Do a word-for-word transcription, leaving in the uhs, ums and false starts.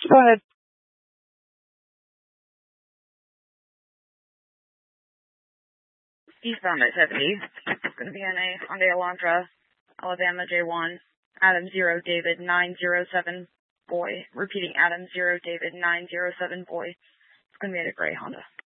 Go ahead. Eastbound at seventy. It's going to be in a Hyundai Elantra, Alabama J one, Adam zero, David nine zero seven, boy. Repeating, Adam zero, David nine zero seven, boy. It's going to be in a gray Honda.